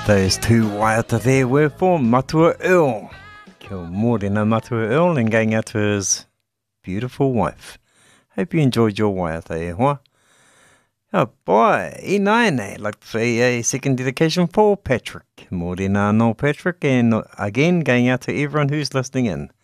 Those two waiata there were for Matua Earl. Kia morena Matua Earl and going out to his beautiful wife. Hope you enjoyed your waiata e hoa. Oh boy, I naene, like to say a second dedication for Patrick. Morena no Patrick, and again going out to everyone who's listening in.